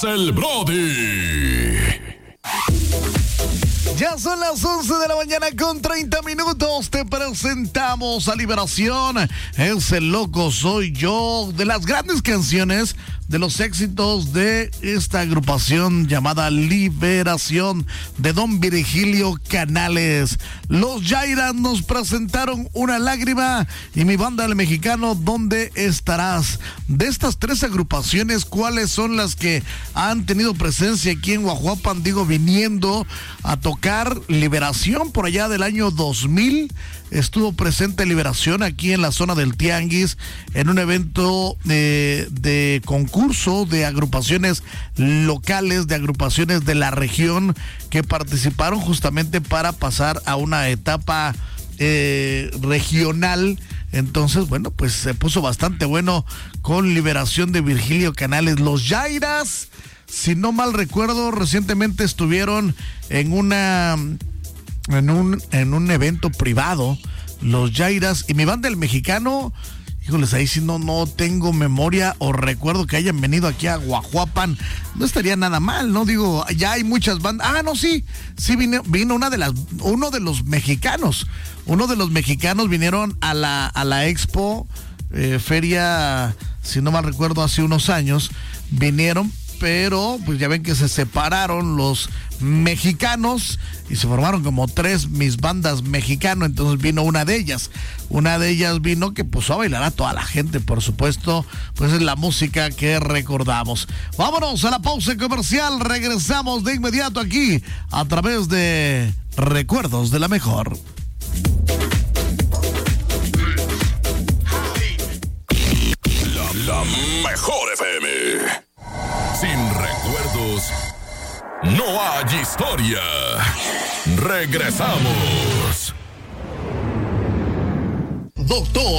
El Brody. Ya son las 11 de la mañana con 30 minutos. Te presentamos a Liberación. Es el loco soy yo. De las grandes canciones, de los éxitos de esta agrupación llamada Liberación de Don Virgilio Canales. Los Yairas nos presentaron Una Lágrima y Mi Banda El Mexicano, ¿Dónde estarás? De estas tres agrupaciones, ¿cuáles son las que han tenido presencia aquí en Guajuapan? Digo, viniendo a tocar. Liberación por allá del año 2000 estuvo presente Liberación aquí en la zona del Tianguis en un evento de concurso de agrupaciones locales, de agrupaciones de la región que participaron justamente para pasar a una etapa regional. Entonces, bueno, pues se puso bastante bueno con Liberación de Virgilio Canales. Los Yairas, si no mal recuerdo, recientemente estuvieron en un evento privado, los Yairas y Mi Banda El Mexicano. Híjoles, ahí sí no tengo memoria o recuerdo que hayan venido aquí a Guajuapan. No estaría nada mal, ¿no? Digo, ya hay muchas bandas. Sí vino uno de los mexicanos. Uno de los mexicanos vinieron a la Expo Feria, si no mal recuerdo, hace unos años. Vinieron, pero pues ya ven que se separaron los mexicanos y se formaron como tres mis bandas mexicano. Entonces vino una de ellas vino que puso a bailar a toda la gente, por supuesto, pues es la música que recordamos. Vámonos a la pausa comercial, regresamos de inmediato aquí a través de Recuerdos de la Mejor. La Mejor FM. Sin recuerdos, no hay historia. Regresamos. Doctor